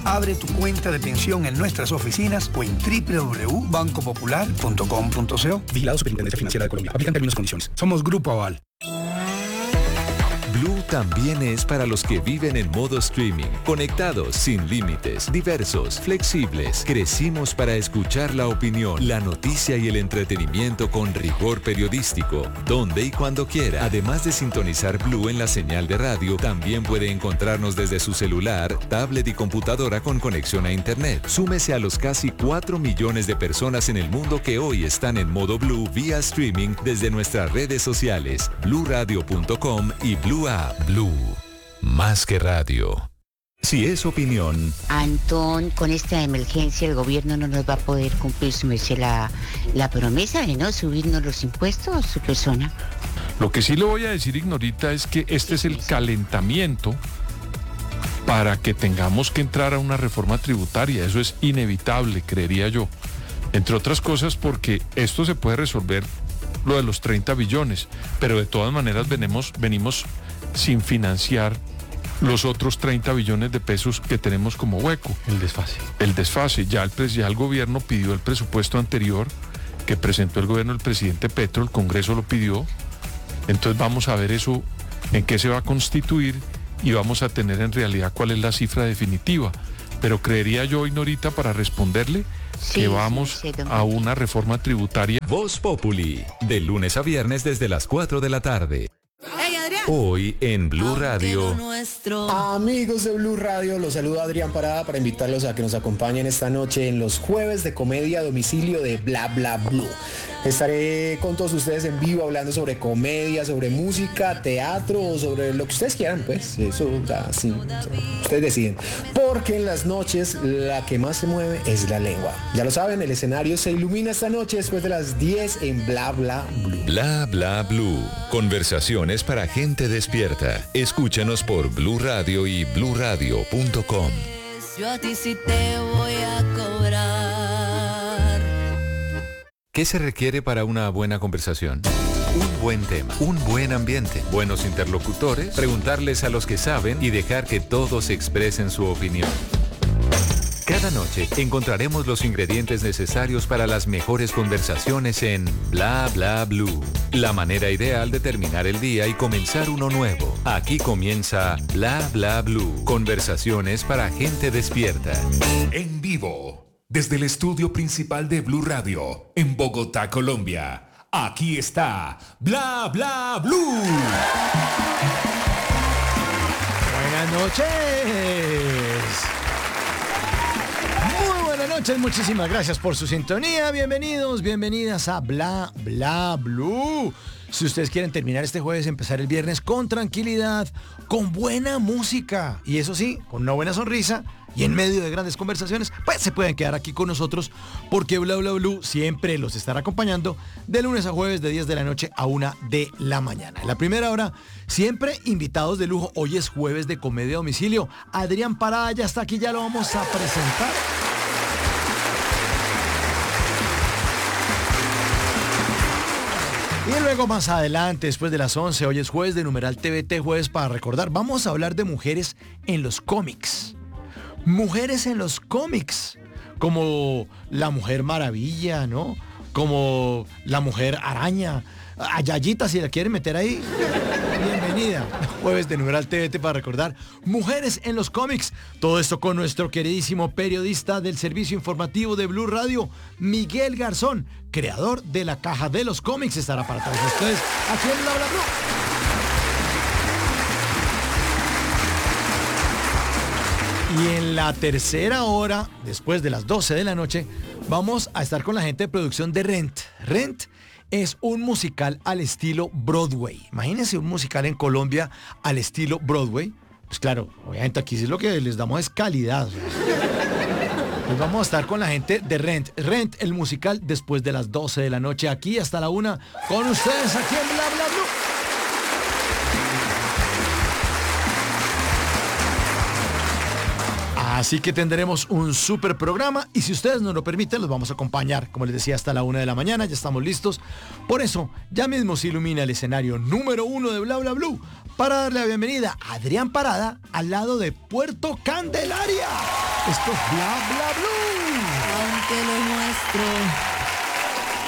Abre tu cuenta de pensión en nuestras oficinas o en www.bancopopular.com.co. Vigilado Superintendencia Financiera de Colombia. Aplican términos y condiciones. Somos Grupo Aval. Blue también es para los que viven en modo streaming, conectados, sin límites, diversos, flexibles. Crecimos para escuchar la opinión, la noticia y el entretenimiento con rigor periodístico, donde y cuando quiera. Además de sintonizar Blue en la señal de radio, también puede encontrarnos desde su celular, tablet y computadora con conexión a internet. Súmese a los casi 4 millones de personas en el mundo que hoy están en modo Blue vía streaming desde nuestras redes sociales, bluradio.com y Blue App. Blue, más que radio. Si es opinión. Antón, con esta emergencia el gobierno no nos va a poder cumplir su merced la promesa de no subirnos los impuestos, su persona. Lo que sí le voy a decir, Ignorita, es que este es el calentamiento para que tengamos que entrar a una reforma tributaria. Eso es inevitable, creería yo. Entre otras cosas porque esto se puede resolver, lo de los 30 billones, pero de todas maneras venimos sin financiar los otros 30 billones de pesos que tenemos como hueco. El desfase. Ya el gobierno pidió el presupuesto anterior que presentó el gobierno del presidente Petro, el Congreso lo pidió. Entonces vamos a ver eso, en qué se va a constituir y vamos a tener en realidad cuál es la cifra definitiva. Pero creería yo, Ignorita, para responderle, que vamos a una reforma tributaria. Voz Populi, de lunes a viernes desde las 4 de la tarde. Hey, Adrián. Hoy en Blue Radio. Amigos de Blue Radio, los saluda Adrián Parada para invitarlos a que nos acompañen esta noche en los jueves de comedia a domicilio de Bla Bla Blue. Estaré con todos ustedes en vivo hablando sobre comedia, sobre música, teatro, sobre lo que ustedes quieran, pues eso así, ustedes deciden. Porque en las noches la que más se mueve es la lengua. Ya lo saben, el escenario se ilumina esta noche después de las 10 en Bla Bla Blue. Bla Bla Blue. Conversaciones para gente despierta. Escúchanos por Blue Radio y bluradio.com. Yo a ti sí te voy a cobrar. ¿Qué se requiere para una buena conversación? Un buen tema, un buen ambiente, buenos interlocutores, preguntarles a los que saben y dejar que todos expresen su opinión. Cada noche encontraremos los ingredientes necesarios para las mejores conversaciones en Bla Bla Blue. La manera ideal de terminar el día y comenzar uno nuevo. Aquí comienza Bla Bla Blue. Conversaciones para gente despierta. En vivo, desde el estudio principal de Blue Radio, en Bogotá, Colombia. Aquí está Bla Bla Blue. Buenas noches. Muy buenas noches, muchísimas gracias por su sintonía. Bienvenidos, bienvenidas a Bla Bla Blue. Si ustedes quieren terminar este jueves, empezar el viernes con tranquilidad, con buena música y eso sí, con una buena sonrisa y en medio de grandes conversaciones, pues se pueden quedar aquí con nosotros porque Bla Bla Blue siempre los estará acompañando de lunes a jueves de 10 de la noche a 1 de la mañana. En la primera hora, siempre invitados de lujo. Hoy es jueves de comedia a domicilio. Adrián Parada ya está aquí, ya lo vamos a presentar. Y luego más adelante, después de las 11, hoy es jueves de Numeral TVT, jueves para recordar. Vamos a hablar de mujeres en los cómics. Mujeres en los cómics, como la Mujer Maravilla, ¿no? Como la Mujer Araña. A Yayita, si la quieren meter ahí, bienvenida. Jueves de Numeral TVT para recordar mujeres en los cómics. Todo esto con nuestro queridísimo periodista del servicio informativo de Blue Radio, Miguel Garzón, creador de la Caja de los Cómics. Estará para todos ustedes aquí en Bla Bla Blue. Y en la tercera hora, después de las 12 de la noche, vamos a estar con la gente de producción de Rent. Rent es un musical al estilo Broadway. Imagínense un musical en Colombia al estilo Broadway. Pues claro, obviamente aquí sí lo que les damos es calidad. Pues vamos a estar con la gente de Rent. Rent, el musical, después de las 12 de la noche, aquí hasta la 1, con ustedes aquí en Bla Bla Blue. Así que tendremos un súper programa y si ustedes nos lo permiten, los vamos a acompañar, como les decía, hasta la 1 de la mañana, ya estamos listos. Por eso, ya mismo se ilumina el escenario número 1 de Bla Bla Blue para darle la bienvenida a Adrián Parada al lado de Puerto Candelaria. Esto es Bla Bla Blue. Aunque lo nuestro